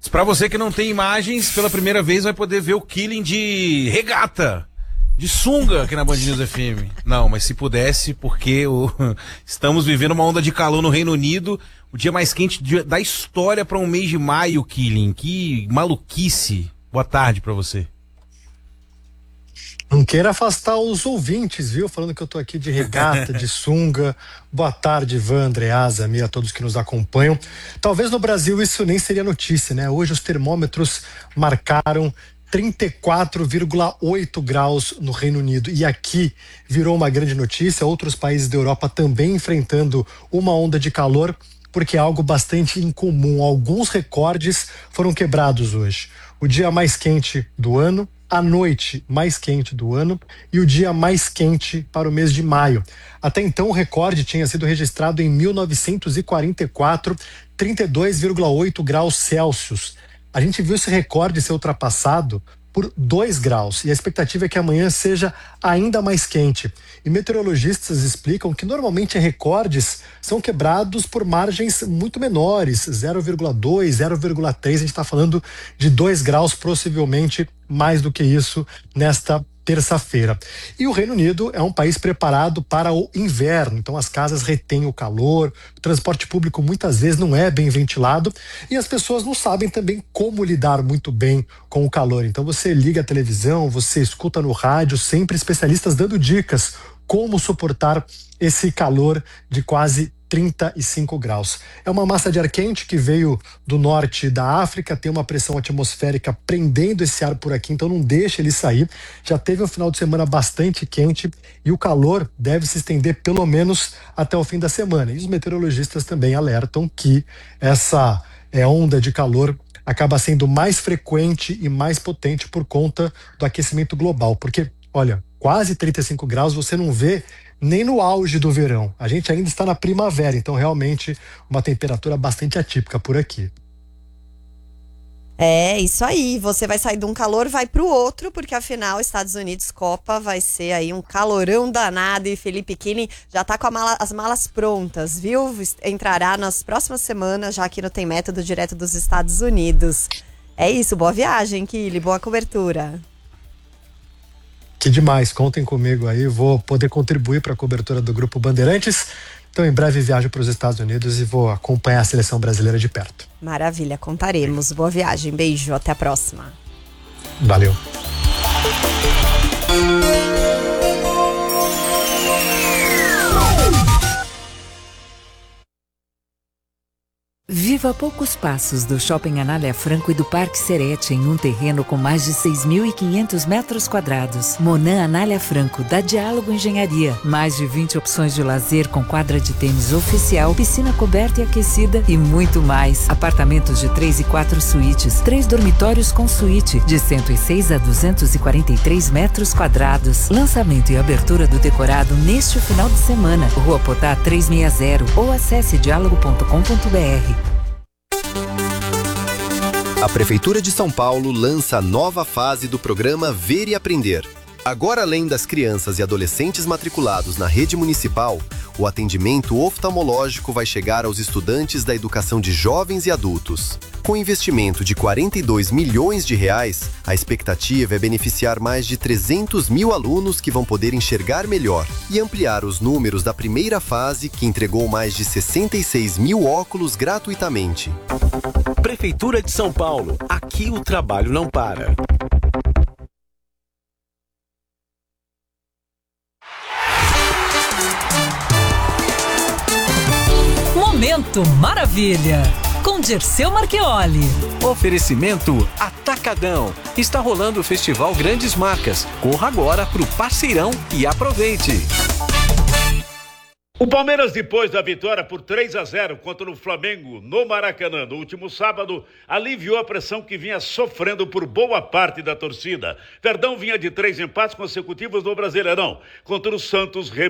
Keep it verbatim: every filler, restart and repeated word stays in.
Pra você que não tem imagens, pela primeira vez vai poder ver o Killing de regata, de sunga aqui na Band News F M. Não, mas se pudesse, porque o... estamos vivendo uma onda de calor no Reino Unido, o dia mais quente de... da história para um mês de maio, Killing. Que maluquice. Boa tarde para você. Não queira afastar os ouvintes, viu? Falando que eu tô aqui de regata, de sunga. Boa tarde, Ivan, Andreasa, a todos que nos acompanham. Talvez no Brasil isso nem seria notícia, né? Hoje os termômetros marcaram trinta e quatro vírgula oito graus no Reino Unido. E aqui virou uma grande notícia. Outros países da Europa também enfrentando uma onda de calor, porque é algo bastante incomum. Alguns recordes foram quebrados hoje. O dia mais quente do ano, a noite mais quente do ano e o dia mais quente para o mês de maio. Até então o recorde tinha sido registrado em mil novecentos e quarenta e quatro, trinta e dois vírgula oito graus Celsius. A gente viu esse recorde ser ultrapassado por dois graus e a expectativa é que amanhã seja ainda mais quente. E meteorologistas explicam que normalmente recordes são quebrados por margens muito menores, zero vírgula dois, zero vírgula três, a gente está falando de dois graus, possivelmente mais do que isso nesta terça-feira. E o Reino Unido é um país preparado para o inverno, então as casas retêm o calor, o transporte público muitas vezes não é bem ventilado e as pessoas não sabem também como lidar muito bem com o calor. Então você liga a televisão, você escuta no rádio, sempre especialistas dando dicas como suportar esse calor de quase trinta e cinco graus. É uma massa de ar quente que veio do norte da África, tem uma pressão atmosférica prendendo esse ar por aqui, então não deixa ele sair. Já teve um final de semana bastante quente e o calor deve se estender pelo menos até o fim da semana. E os meteorologistas também alertam que essa é, onda de calor acaba sendo mais frequente e mais potente por conta do aquecimento global, porque, olha, quase trinta e cinco graus você não vê nem no auge do verão. A gente ainda está na primavera, então realmente uma temperatura bastante atípica por aqui. É, isso aí. Você vai sair de um calor, vai pro outro, porque afinal, Estados Unidos, Copa, vai ser aí um calorão danado e Felipe Killing já tá com a mala, as malas prontas, viu? Entrará nas próximas semanas, já aqui no Tem Método, direto dos Estados Unidos. É isso, boa viagem, Killing, boa cobertura. Que demais, contem comigo aí, vou poder contribuir para a cobertura do Grupo Bandeirantes. Então, em breve viajo para os Estados Unidos e vou acompanhar a seleção brasileira de perto. Maravilha, contaremos. Boa viagem, beijo, até a próxima. Valeu. Viva a poucos passos do Shopping Anália Franco e do Parque Serete em um terreno com mais de seis mil e quinhentos metros quadrados. Monan Anália Franco, da Diálogo Engenharia. Mais de vinte opções de lazer com quadra de tênis oficial, piscina coberta e aquecida e muito mais. Apartamentos de três e quatro suítes, três dormitórios com suíte, de cento e seis a duzentos e quarenta e três metros quadrados. Lançamento e abertura do decorado neste final de semana. Rua Potá trezentos e sessenta ou acesse diálogo ponto com ponto br. A Prefeitura de São Paulo lança a nova fase do programa Ver e Aprender. Agora, além das crianças e adolescentes matriculados na rede municipal, o atendimento oftalmológico vai chegar aos estudantes da educação de jovens e adultos. Com investimento de quarenta e dois milhões de reais, a expectativa é beneficiar mais de trezentos mil alunos que vão poder enxergar melhor e ampliar os números da primeira fase, que entregou mais de sessenta e seis mil óculos gratuitamente. Prefeitura de São Paulo. Aqui o trabalho não para. Momento Maravilha, com Dirceu Marchioli. Oferecimento Atacadão. Está rolando o Festival Grandes Marcas. Corra agora pro Parceirão e aproveite. O Palmeiras, depois da vitória por três a zero contra o Flamengo no Maracanã no último sábado, aliviou a pressão que vinha sofrendo por boa parte da torcida. Verdão vinha de três empates consecutivos no Brasileirão contra o Santos.